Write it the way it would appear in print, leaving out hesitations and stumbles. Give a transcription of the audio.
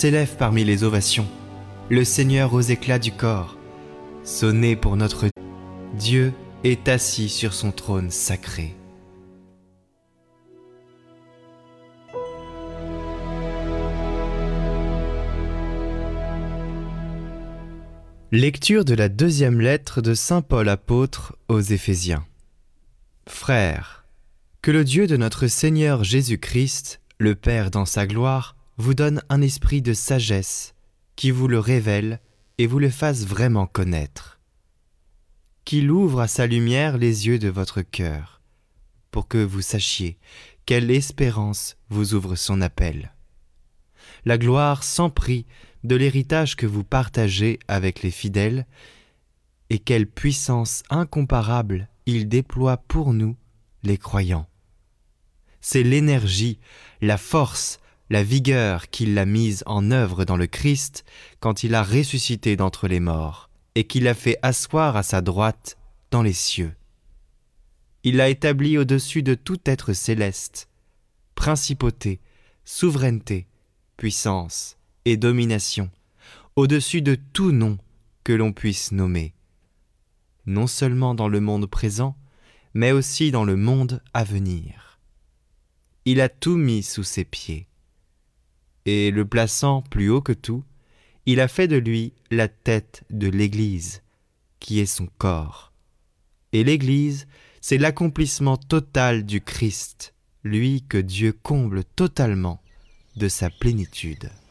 s'élève parmi les ovations, le Seigneur aux éclats du corps. Sonnez pour notre Dieu est assis sur son trône sacré. Lecture de la deuxième lettre de saint Paul apôtre aux Éphésiens. Frères, que le Dieu de notre Seigneur Jésus-Christ, le Père dans sa gloire, vous donne un esprit de sagesse, qui vous le révèle et vous le fasse vraiment connaître. Qu'il ouvre à sa lumière les yeux de votre cœur, pour que vous sachiez quelle espérance vous ouvre son appel. La gloire sans prix de l'héritage que vous partagez avec les fidèles, et quelle puissance incomparable il déploie pour nous, les croyants. C'est l'énergie, la force, la vigueur qu'il a mise en œuvre dans le Christ quand il a ressuscité d'entre les morts et qu'il a fait asseoir à sa droite dans les cieux. Il l'a établi au-dessus de tout être céleste, principauté, souveraineté, puissance et domination, au-dessus de tout nom que l'on puisse nommer, non seulement dans le monde présent, mais aussi dans le monde à venir. Il a tout mis sous ses pieds, et le plaçant plus haut que tout, il a fait de lui la tête de l'Église, qui est son corps. Et l'Église, c'est l'accomplissement total du Christ, lui que Dieu comble totalement de sa plénitude.